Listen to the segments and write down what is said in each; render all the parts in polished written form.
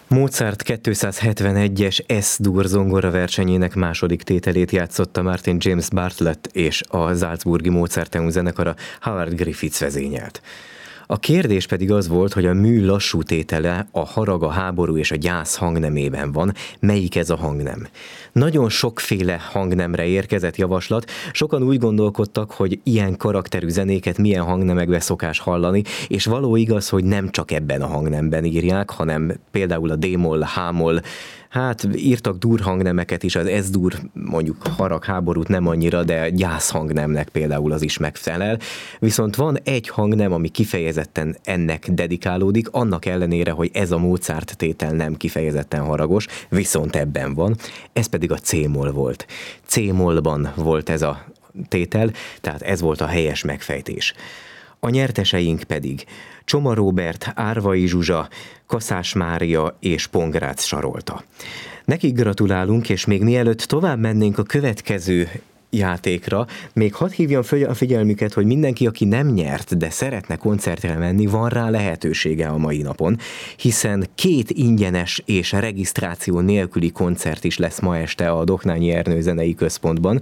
Mozart 271-es S-dur zongoraversenyének második tételét játszotta Martin James Bartlett és a Salzburgi Mozarteum zenekara Howard Griffiths vezényelt. A kérdés pedig az volt, hogy a mű lassú tétele a harag, a háború és a gyász hangnemében van. Melyik ez a hangnem? Nagyon sokféle hangnemre érkezett javaslat. Sokan úgy gondolkodtak, hogy ilyen karakterű zenéket milyen hangnemekbe szokás hallani, és való igaz, hogy nem csak ebben a hangnemben írják, hanem például a D-moll, H-moll, hát írtak dur hangnemeket is, az S-dur, mondjuk harag, háborút nem annyira, de gyász hangnemnek például az is megfelel. Viszont van egy hangnem, ami kifejezetten ennek dedikálódik, annak ellenére, hogy ez a Mozart tétel nem kifejezetten haragos, viszont ebben van, ez pedig a C-moll volt. C-mollban volt ez a tétel, tehát ez volt a helyes megfejtés. A nyerteseink pedig Csoma Róbert, Árvai Zsuzsa, Kaszás Mária és Pongrácz Sarolta. Nekik gratulálunk, és még mielőtt tovább mennénk a következő játékra, még hadd hívjam a figyelmüket, hogy mindenki, aki nem nyert, de szeretne koncertre menni, van rá lehetősége a mai napon, hiszen 2 ingyenes és regisztráció nélküli koncert is lesz ma este a Doknányi Ernő Zenei Központban.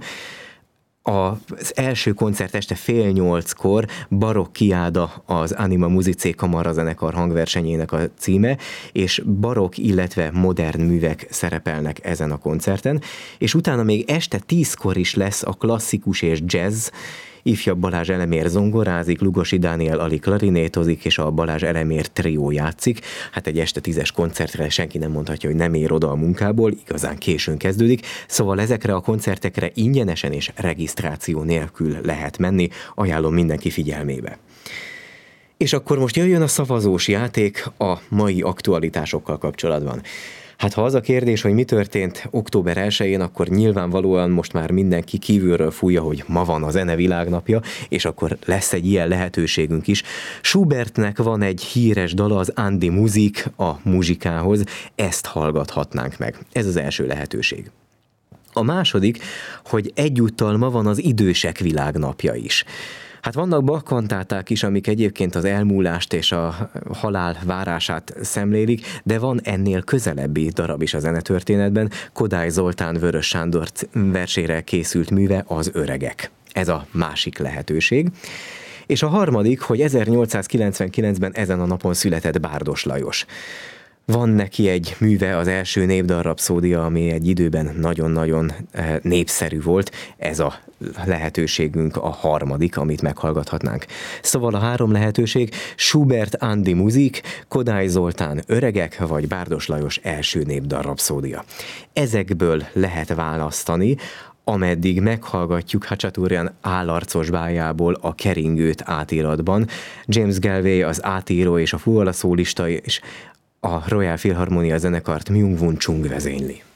Az első koncert este 7:30 Barokk Kiáda, az Anima Musicae kamarazenekar hangversenyének a címe, és barokk, illetve modern művek szerepelnek ezen a koncerten, és utána még este 10-kor is lesz a klasszikus és jazz. Ifjabb Balázs Elemér zongorázik, Lugosi Dániel Ali klarinétozik, és a Balázs Elemér trió játszik. Hát egy este 10-es koncertre senki nem mondhatja, hogy nem ér oda a munkából, igazán későn kezdődik, szóval ezekre a koncertekre ingyenesen és regisztráció nélkül lehet menni, ajánlom mindenki figyelmébe. És akkor most jöjjön a szavazós játék a mai aktualitásokkal kapcsolatban. Hát ha az a kérdés, hogy mi történt október 1-én, akkor nyilvánvalóan most már mindenki kívülről fújja, hogy ma van a zene világnapja, és akkor lesz egy ilyen lehetőségünk is. Schubertnek van egy híres dala, az Andi Musik a muzsikához, ezt hallgathatnánk meg. Ez az első lehetőség. A második, hogy egyúttal ma van az idősek világnapja is. Hát vannak Bach kantáták is, amik egyébként az elmúlást és a halál várását szemlélik, de van ennél közelebbi darab is a zenetörténetben, Kodály Zoltán Vörös Sándor versére készült műve, Az öregek. Ez a másik lehetőség. És a harmadik, hogy 1899-ben ezen a napon született Bárdos Lajos. Van neki egy műve, az első népdalrapszódia, ami egy időben nagyon-nagyon népszerű volt. Ez a lehetőségünk a harmadik, amit meghallgathatnánk. Szóval a 3 lehetőség: Schubert Andi Musik, Kodály Zoltán Öregek, vagy Bárdos Lajos első népdalrapszódia. Ezekből lehet választani, ameddig meghallgatjuk Hacsaturjan állarcos bájából a Keringőt átiratban. James Galway az átíró és a fuvala szólista, és a Royal Philharmonia zenekart Myung-Whun Chung vezényli.